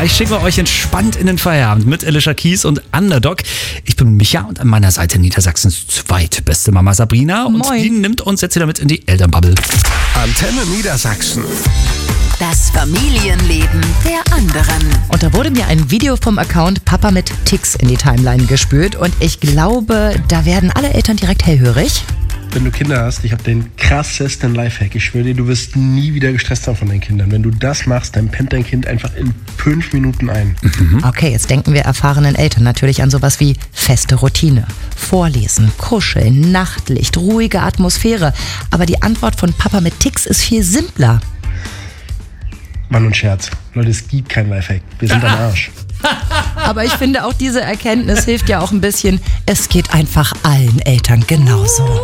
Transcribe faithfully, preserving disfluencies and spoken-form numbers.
Gleich schicken wir euch entspannt in den Feierabend mit Alicia Keys und Underdog. Ich bin Micha und an meiner Seite Niedersachsens zweitbeste Mama Sabrina. Und Moin. die nimmt uns jetzt wieder mit in die Elternbubble. Antenne Niedersachsen. Das Familienleben der anderen. Und da wurde mir ein Video vom Account Papa mit Ticks in die Timeline gespült und ich glaube, da werden alle Eltern direkt hellhörig. Wenn du Kinder hast, ich habe den krassesten Lifehack. Ich schwöre dir, du wirst nie wieder gestresst sein von deinen Kindern. Wenn du das machst, dann pennt dein Kind einfach in fünf Minuten ein. Okay, jetzt denken wir erfahrenen Eltern natürlich an sowas wie feste Routine, Vorlesen, Kuscheln, Nachtlicht, ruhige Atmosphäre. Aber die Antwort von Papa mit Ticks ist viel simpler. Mann und Scherz. Leute, es gibt keinen Lifehack. Wir sind am Arsch. Aber ich finde auch diese Erkenntnis hilft ja auch ein bisschen. Es geht einfach allen Eltern genauso.